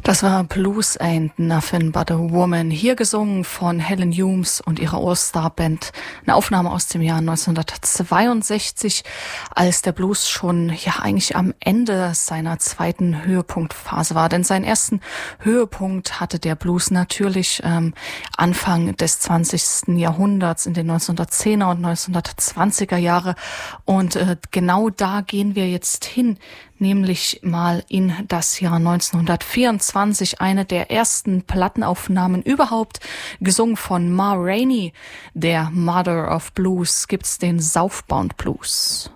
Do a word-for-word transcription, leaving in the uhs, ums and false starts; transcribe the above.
Das war Blues Ain't Nothing But a Woman, hier gesungen von Helen Humes und ihrer All-Star-Band. Eine Aufnahme aus dem Jahr neunzehnhundertzweiundsechzig, als der Blues schon ja eigentlich am Ende seiner zweiten Höhepunktphase war. Denn seinen ersten Höhepunkt hatte der Blues natürlich ähm, Anfang des zwanzigsten Jahrhunderts, in den neunzehnhundertzehner und neunzehnhundertzwanziger Jahre. Und äh, genau da gehen wir jetzt hin, nämlich mal in das Jahr neunzehnhundertvierundzwanzig, eine der ersten Plattenaufnahmen überhaupt, gesungen von Ma Rainey, der Mother of Blues, gibt's den Southbound Blues.